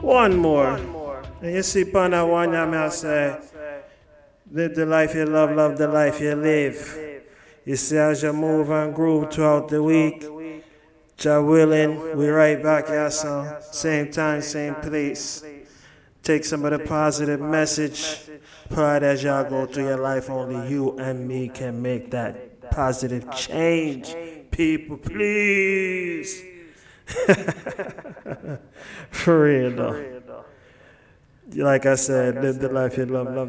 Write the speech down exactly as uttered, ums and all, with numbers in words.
One more. And you see, upon that one, I may say, live the life you love, love the life you live. You see, as you move and groove throughout the week, Jah willing, we right back here, so same time, same place. Take some of the positive message. Pride as y'all go through your life, only you and me can make that positive change. People, please. For real, though. Like I said, live the life you love, love